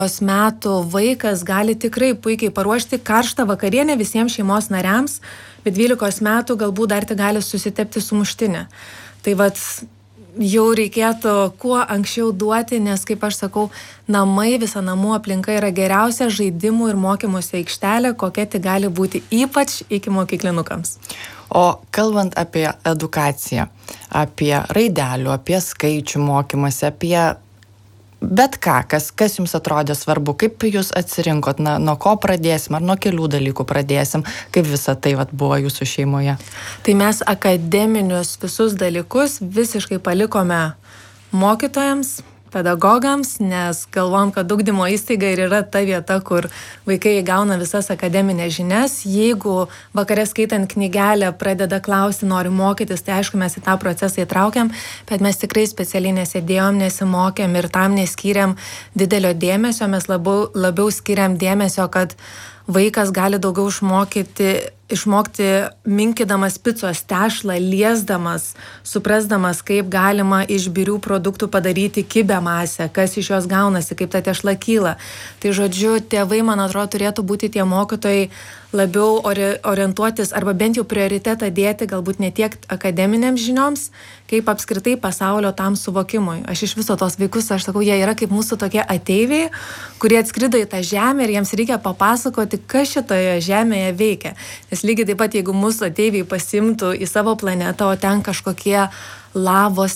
metų vaikas gali tikrai puikiai paruošti karštą vakarienę visiems šeimos nariams, bet 12 metų galbūt dar tik gali susitepti sumuštinę. Tai jau reikėtų kuo anksčiau duoti, nes, kaip aš sakau, namai, visa namų aplinka yra geriausia žaidimų ir mokymosi aikštelė, kokia tik gali būti, ypač iki mokyklinukams. O kalbant apie edukaciją, apie raidelių, apie skaičių mokymąsi, apie bet ką, kas jums atrodė svarbu, kaip jūs atsirinkot, nuo ko pradėsim, ar nuo kelių dalykų pradėsim, kaip visa tai buvo jūsų šeimoje? Tai mes akademinius visus dalykus visiškai palikome mokytojams, pedagogams, nes galvom, kad ugdymo įstaiga ir yra ta vieta, kur vaikai gauna visas akademinės žinias. Jeigu vakare skaitant knygelę pradeda klausti, nori mokytis, tai aišku, mes į tą procesą įtraukiam, bet mes tikrai specialiai nesėdėjom, nesimokėm ir tam neskyrėm didelio dėmesio, mes labiau skiriam dėmesio, kad vaikas gali daugiau išmokti minkydamas picos tešlą, liesdamas, suprasdamas, kaip galima iš birių produktų padaryti kibę masę, kas iš jos gaunasi, kaip ta tešla kyla. Tai žodžiu, tėvai, man atrodo, turėtų būti tie mokytojai labiau orientuotis arba bent jau prioritetą dėti galbūt ne tiek akademiniams žinioms, kaip apskritai pasaulio tam suvokimui. Aš iš viso tos vaikus, aš sakau, jie yra kaip mūsų tokie ateiviai, kurie atskrido į tą žemę ir jiems reikia papasakoti, kas šitoje žemėje veikia. Nes lygiai taip pat, jeigu mūsų ateiviai pasimtų į savo planetą, o ten kažkokie lavos,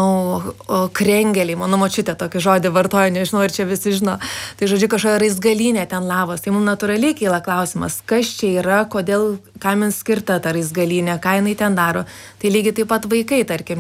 krengeliai, mano močiutė tokį žodį vartoja, nežinau, ir čia visi žino. Tai žodžiu, kažkokia raizgalynė ten lavos. Tai mums natūraliai kyla klausimas, kas čia yra, kodėl, kam jums skirta ta raizgalynė, ką jinai ten daro. Tai lygiai taip pat vaikai, tarkim,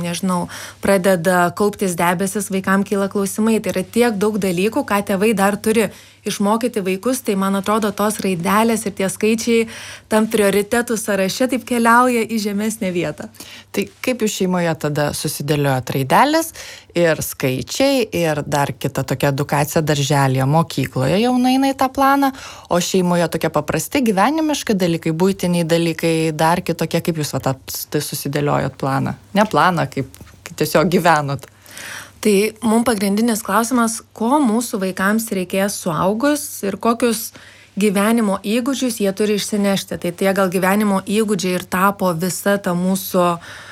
pradeda kauptis debesis, vaikam kyla klausimai. Tai yra tiek daug dalykų, ką tėvai dar turi išmokyti vaikus, tai man atrodo tos raidelės ir tie skaičiai tam prioritetų sąraše taip keliauja į žemesnę vietą. Tai kaip jūs šeimoje tada susidėliojot raidelės ir skaičiai ir dar kita tokia edukacija darželėje, mokykloje jau nueina į tą planą, o šeimoje tokie paprasti gyvenimiški dalykai, buitiniai dalykai, dar kitokie, kaip jūs tai susidėliojot planą? Ne planą, kaip tiesiog gyvenot. Tai mums pagrindinis klausimas, ko mūsų vaikams reikės suaugus ir kokius gyvenimo įgūdžius jie turi išsinešti. Tai tie gal gyvenimo įgūdžiai ir tapo visa ta mūsų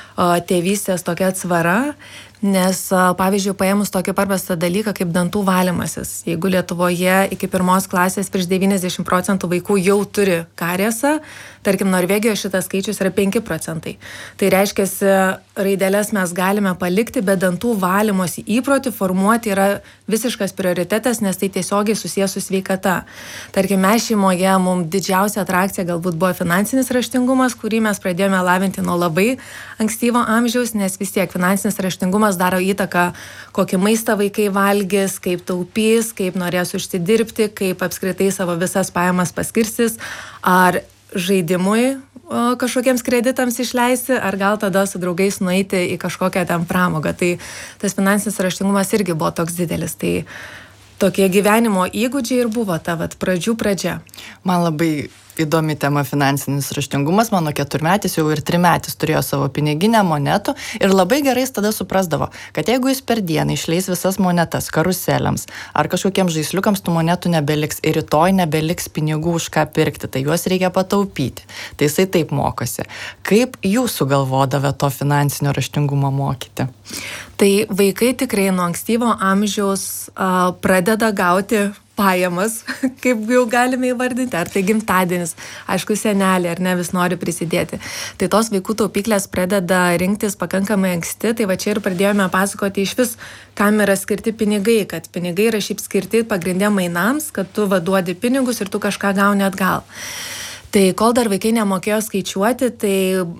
tėvystės tokia atsvara, nes, pavyzdžiui, paėmus tokį paprastą dalyką kaip dantų valymasis. Jeigu Lietuvoje iki 1 klasės prieš 90% vaikų jau turi kariesą, tarkim, Norvegijoje šitas skaičius yra 5%. Tai reiškia, raidelės mes galime palikti, bet dantų valymosi įprotį formuoti yra visiškas prioritetas, nes tai tiesiogiai susijęs su sveikata. Tarkim, mes šeimoje, mums didžiausia atrakcija galbūt buvo finansinis raštingumas, kurį mes pradėjome lavinti nuo labai ankstyvo amžiaus, nes vis tiek finansinis raštingumas daro įtaką, kokį maistą vaikai valgys, kaip taupys, kaip norės užsidirbti, kaip apskritai savo visas pajamas paskirstys, ar žaidimui kažkokiems kreditams išleisti, ar gal tada su draugais nueiti į kažkokią ten pramogą. Tai tas finansinis raštingumas irgi buvo toks didelis. Tai tokie gyvenimo įgūdžiai ir buvo ta pradžių pradžia. Man labai įdomi tema finansinis raštingumas. Mano 4-metis jau ir 3-metis turėjo savo piniginę monetų ir labai gerai jis tada suprasdavo, kad jeigu jis per dieną išleis visas monetas karuselėms ar kažkokiems žaisliukams, tų monetų nebeliks ir rytoj nebeliks pinigų už ką pirkti, tai juos reikia pataupyti. Tai jisai taip mokosi. Kaip jūs sugalvodavę to finansinio raštingumo mokyti? Tai vaikai tikrai nuo ankstyvo amžiaus pradeda gauti pajamas, kaip jau galime įvardinti, ar tai gimtadienis, aišku, senelė, ar ne, vis nori prisidėti. Tai tos vaikų taupyklės pradeda rinktis pakankamai anksti, tai čia ir pradėjome pasakoti iš vis, kam yra skirti pinigai, kad pinigai yra šiaip skirti pagrindė mainams, kad tu duodi pinigus ir tu kažką gauni atgal. Tai kol dar vaikai nemokėjo skaičiuoti, tai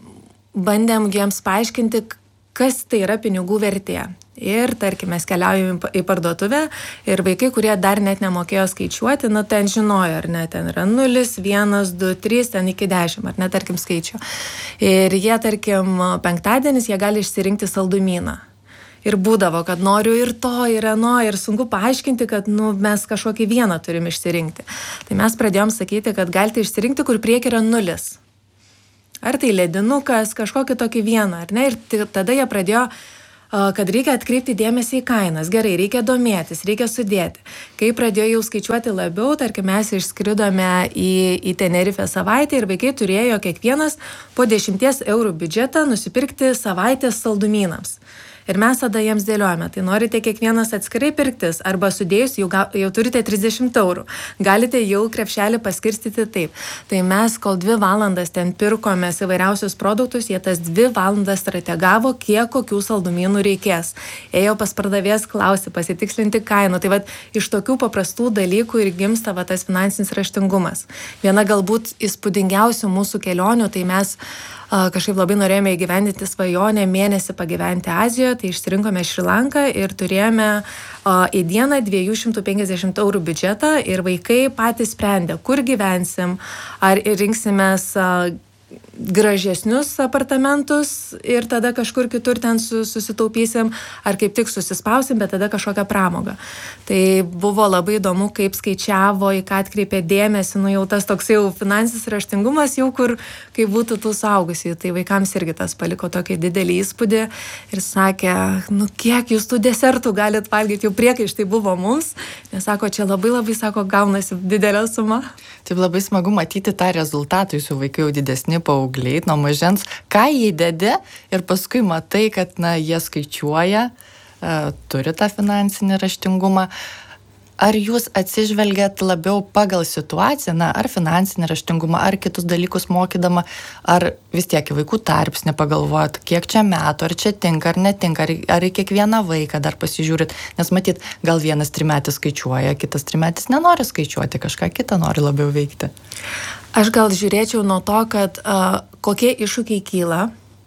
bandėm jiems paaiškinti, kas tai yra pinigų vertė. Ir, tarkim, mes keliaujame į parduotuvę ir vaikai, kurie dar net nemokėjo skaičiuoti, ten žinojo, ar ne, ten yra 0, 1, 2, 3, ten iki 10, ar ne, tarkim, skaičių. Ir jie, tarkim, penktadienis, jie gali išsirinkti saldumyną. Ir būdavo, kad noriu ir to, ir ano, ir sunku paaiškinti, kad mes kažkokį vieną turim išsirinkti. Tai mes pradėjom sakyti, kad galite išsirinkti, kur prieki yra 0. Ar tai ledinukas, kažkokį tokį vieną, ar ne? Ir tada jie pradėjo kad reikia atkreipti dėmesį į kainas. Gerai, reikia domėtis, reikia sudėti. Kai pradėjau jau skaičiuoti labiau, tarkim, mes išskridome į Tenerifę savaitę ir vaikai turėjo kiekvienas po 10 eurų biudžetą nusipirkti savaitės saldumynams. Ir mes tada jiems dėliojame, tai norite kiekvienas atskirai pirktis, arba sudėjus jau turite 30 eurų. Galite jau krepšelį paskirstyti taip. Tai mes kol 2 valandas ten pirkomės įvairiausius produktus, jie tas 2 valandas strategavo, kiek kokių saldumynų reikės. Ėjo pas pardavėjas klausti, pasitikslinti kainų. Tai vat iš tokių paprastų dalykų ir gimsta tas finansinis raštingumas. Viena galbūt įspūdingiausių mūsų kelionių, tai mes kažkaip labai norėjome įgyvendinti svajonę mėnesį pagyventi Azijoje, tai išsirinkome Šri Lanką ir turėjome į dieną 250 eurų biudžetą ir vaikai patys sprendė, kur gyvensim, ar rinksimės gražesnius apartamentus ir tada kažkur kitur ten susitaupysim, ar kaip tik susispausim, bet tada kažkokią pramogą. Tai buvo labai įdomu, kaip skaičiavo, į ką atkreipė dėmesį, jau tas toks jau finansinis raštingumas, jau kur, kaip būtų tų suaugusių. Tai vaikams irgi tas paliko tokį didelį įspūdį ir sakė, kiek jūs tų desertų galit valgyti, jau priekaištai buvo mums, nes sako, čia labai, sako, gaunasi didelė suma. Taip labai smagu matyti tą rezultatą, jūsų vaikai jau didesni paaugliai, nuo mažens, ką jie įdedi ir paskui matai, kad jie skaičiuoja, turi tą finansinį raštingumą. Ar jūs atsižvelgiat labiau pagal situaciją, ar finansinį raštingumą, ar kitus dalykus mokydama, ar vis tiek į vaikų tarpsnį pagalvojat, kiek čia metų, ar čia tinka, ar netinka, ar į kiekvieną vaiką dar pasižiūrit, nes matyt, gal vienas 3-metis skaičiuoja, kitas 3-metis nenori skaičiuoti, kažką kitą nori labiau veikti. Aš gal žiūrėčiau nuo to, kad kokie iššūkiai kyla,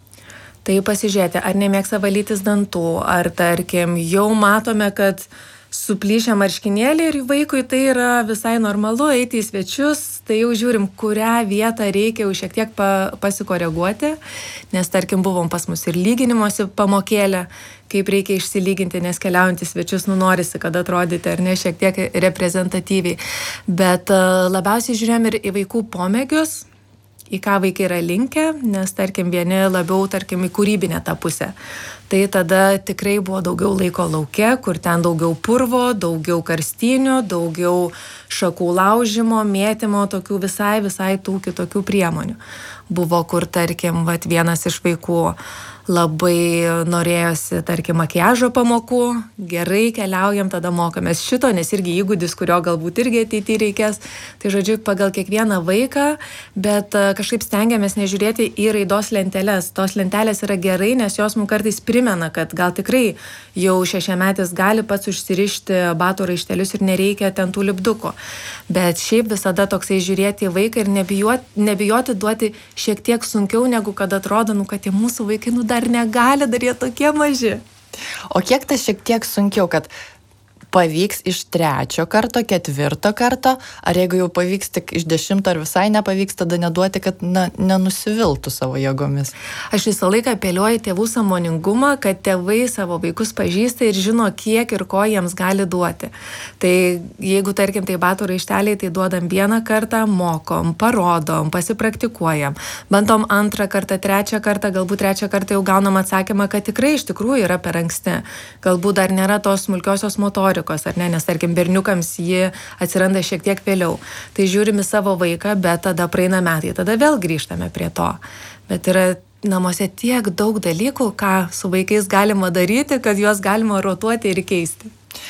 tai pasižiūrėti, ar nemėgsta valytis dantų, ar tarkim, jau matome, kad suplyšę marškinėlį ir vaikui tai yra visai normalu eiti į svečius, tai jau žiūrim, kurią vietą reikia jau šiek tiek pasikoreguoti, nes tarkim buvom pas mus ir lyginimosi pamokėlė, kaip reikia išsilyginti, nes keliaujant į svečius norisi, kad atrodyti ar ne šiek tiek reprezentatyviai. Bet labiausiai žiūrėjom ir į vaikų pomėgius, į ką vaikai yra linkę, nes tarkim vieni labiau į kūrybinę tą pusę. Tai tada tikrai buvo daugiau laiko lauke, kur ten daugiau purvo, daugiau karstinių, daugiau šakų laužimo, mėtymo, tokių visai tų kitokių priemonių. Buvo, kur tarkim, vienas iš vaikų labai norėjosi, tarkim, makiažo pamokų, gerai keliaujam, tada mokomės šito, nes irgi įgūdis, kurio galbūt irgi ateityje reikės. Tai žodžiu, pagal kiekvieną vaiką, bet kažkaip stengiamės nežiūrėti į raidos lenteles. Tos lentelės yra gerai, nes jos mums kartais primena, kad gal tikrai jau 6-metis gali pats užsirišti batų raištelius ir nereikia ten tų lipdukų. Bet šiaip visada toksai žiūrėti į vaiką ir nebijoti duoti šiek tiek sunkiau, negu kad atrodo, kad tie mūsų vaikai dar negali, dar jie tokie maži. O kiek tas šiek tiek sunkiau, kad pavyks iš 3 karto, 4 karto, ar jeigu jau pavyks tik iš 10 ar visai nepavyks, tada neduoti, kad nenusiviltų savo jėgomis? Aš visą laiką apeliuoju tėvų sąmoningumą, kad tėvai savo vaikus pažįsta ir žino, kiek ir ko jiems gali duoti. Tai jeigu, tarkim, tai batų raišteliai, tai duodam 1 kartą, mokom, parodom, pasipraktikuojam, bandom 2 kartą, 3 kartą, galbūt 3 kartą jau gaunam atsakymą, kad tikrai iš tikrųjų yra per anksti. Galbūt dar nėra tos smulkiosios motorikos, ar ne, nes tarkim berniukams ji atsiranda šiek tiek vėliau. Tai žiūrime savo vaiką, bet tada praeina metai, tada vėl grįžtame prie to. Bet yra namuose tiek daug dalykų, ką su vaikais galima daryti, kad juos galima rotuoti ir keisti.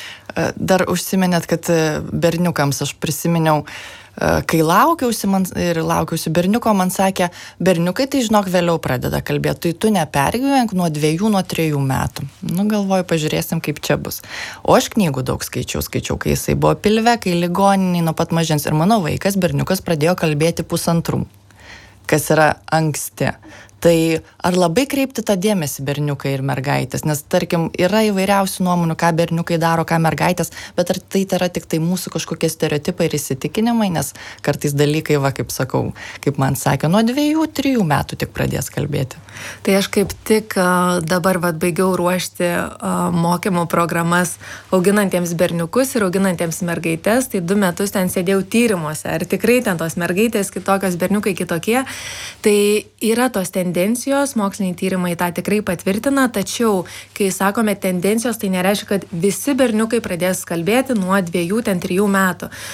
Dar užsiminėt, kad berniukams aš prisiminiau, kai laukiausi berniuko, man sakė, berniukai tai žinok vėliau pradeda kalbėti, tai tu nepergyvenk nuo 2, nuo 3 metų. Galvoju, pažiūrėsim, kaip čia bus. O aš knygų daug skaičiau, kai jisai buvo pilve, kai ligoniniai nuo pat mažens. Ir mano vaikas, berniukas, pradėjo kalbėti 1,5, kas yra anksti. Tai ar labai kreipti tą dėmesį berniukai ir mergaitės? Nes, tarkim, yra įvairiausių nuomonių, ką berniukai daro, ką mergaitės, bet ar tai yra tik tai mūsų kažkokie stereotipai ir įsitikinimai, nes kartais dalykai, kaip sakau, kaip man sakė, nuo 2-3 metų tik pradės kalbėti. Tai aš kaip tik dabar baigiau ruošti mokymo programas auginantiems berniukus ir auginantiems mergaitės, tai 2 metus ten sėdėjau tyrimuose, ar tikrai ten tos mergaitės kitokios, berniukai kitokie, tai yra tos tendencijos, tendencijos, moksliniai tyrimai tą tikrai patvirtina, tačiau, kai sakome tendencijos, tai nereiškia, kad visi berniukai pradės kalbėti nuo 2-3 metų.